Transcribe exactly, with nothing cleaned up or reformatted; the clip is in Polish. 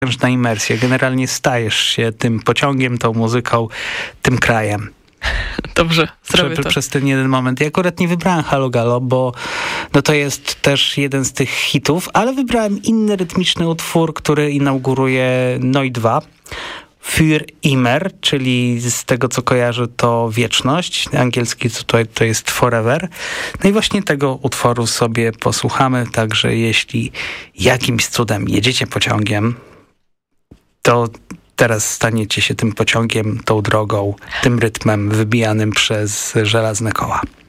potężna imersja. Generalnie stajesz się tym pociągiem, tą muzyką, tym krajem. Dobrze, zrobię Prze, to. Przez ten jeden moment. Ja akurat nie wybrałem Halo Galo, bo no to jest też jeden z tych hitów, ale wybrałem inny rytmiczny utwór, który inauguruje Neu dwa. Für immer, czyli z tego, co kojarzę, to wieczność. Angielski to, to jest forever. No i właśnie tego utworu sobie posłuchamy, także jeśli jakimś cudem jedziecie pociągiem, to teraz staniecie się tym pociągiem, tą drogą, tym rytmem wybijanym przez żelazne koła.